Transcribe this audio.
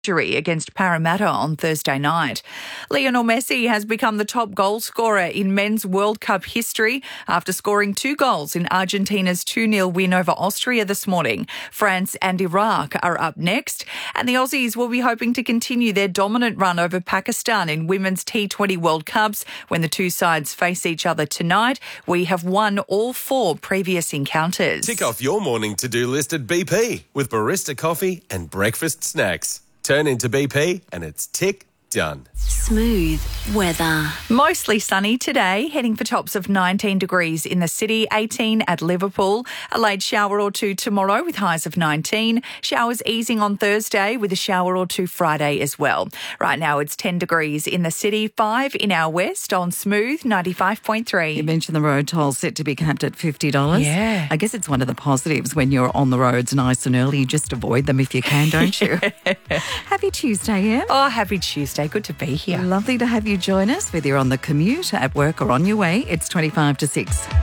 against Parramatta on Thursday night. Lionel Messi has become the top goal scorer in men's World Cup history after scoring 2 goals in Argentina's 2-0 win over Austria this morning. France and Iraq are up next, and the Aussies will be hoping to continue their dominant run over Pakistan in women's T20 World Cups when the two sides face each other tonight. We have won all 4 previous encounters. Tick off your morning to-do list at BP with barista coffee and breakfast snacks. Turn into BP and it's tick done. Smooth weather. Mostly sunny today, heading for tops of 19 degrees in the city, 18 at Liverpool. A late shower or two tomorrow with highs of 19. Showers easing on Thursday with a shower or two Friday as well. Right now it's 10 degrees in the city, 5 in our west on Smooth 95.3. You mentioned the road toll set to be capped at $50. Yeah. I guess it's one of the positives when you're on the roads nice and early. You just avoid them if you can, don't you? Happy Tuesday, Em. Oh, happy Tuesday. Good to be here. Lovely to have you join us, whether you're on the commute, at work or on your way. It's 25 to 6.